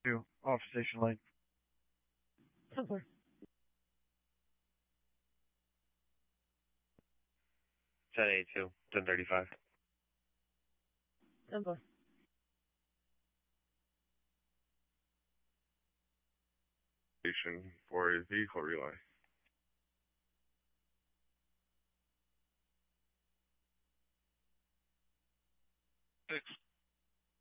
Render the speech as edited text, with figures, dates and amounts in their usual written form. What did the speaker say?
2, off station lane. 10-4. 1082, 1035. 10-4. Station for a vehicle relay. 6.